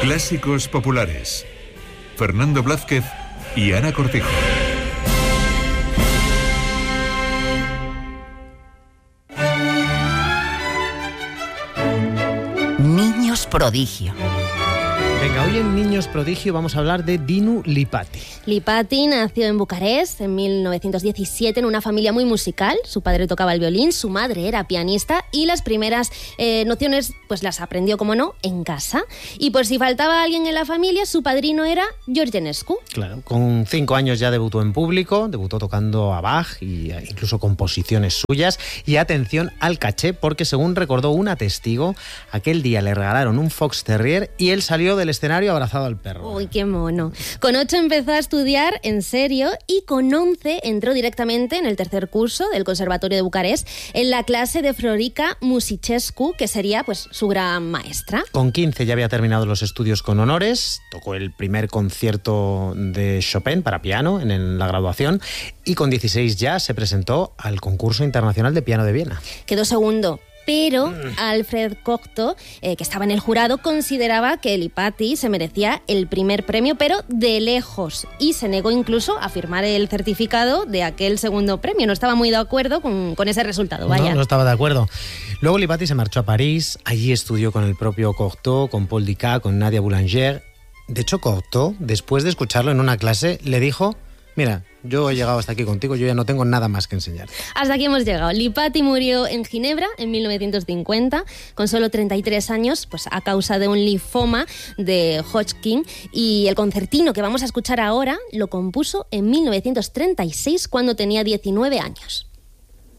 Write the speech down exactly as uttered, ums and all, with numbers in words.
Clásicos populares. Fernando Blázquez y Ana Cortijo. Niños prodigio. Venga, hoy en Niños Prodigio vamos a hablar de Dinu Lipatti. Lipatti nació en Bucarest en mil novecientos diecisiete en una familia muy musical. Su padre tocaba el violín, su madre era pianista y las primeras eh, nociones pues las aprendió, como no, en casa. Y por si faltaba alguien en la familia, su padrino era George Enescu. Claro, con cinco años ya debutó en público, debutó tocando a Bach e incluso composiciones suyas. Y atención al caché, porque según recordó una testigo, aquel día le regalaron un Fox Terrier y él salió del escenario abrazado al perro. Uy, qué mono. Con ocho empezó a estudiar en serio y con once entró directamente en el tercer curso del Conservatorio de Bucarest en la clase de Florica Musicescu, que sería pues su gran maestra. Con quince ya había terminado los estudios con honores, tocó el primer concierto de Chopin para piano en, en la graduación y con dieciséis ya se presentó al concurso internacional de piano de Viena. Quedó segundo. Pero Alfred Cocteau, eh, que estaba en el jurado, consideraba que Lipatti se merecía el primer premio, pero de lejos, y se negó incluso a firmar el certificado de aquel segundo premio. No estaba muy de acuerdo con, con ese resultado, vaya. No, no estaba de acuerdo. Luego Lipatti se marchó a París, allí estudió con el propio Cocteau, con Paul Dukas, con Nadia Boulanger. De hecho, Cocteau, después de escucharlo en una clase, le dijo: mira, yo he llegado hasta aquí contigo, yo ya no tengo nada más que enseñar. Hasta aquí hemos llegado. Lipatti murió en Ginebra en mil novecientos cincuenta, con solo treinta y tres años, pues a causa de un linfoma de Hodgkin, y el concertino que vamos a escuchar ahora lo compuso en mil novecientos treinta y seis, cuando tenía diecinueve años.